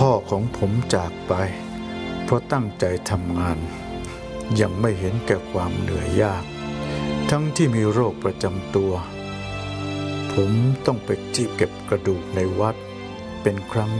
พ่อของผมจากไปเพราะตั้งใจทำงานยังไม่เห็นแก่ความเหนื่อยยากทั้งที่มีโรคประจำตัวผมต้องไปจี้เก็บกระดูกในวัดเป็นครั้ง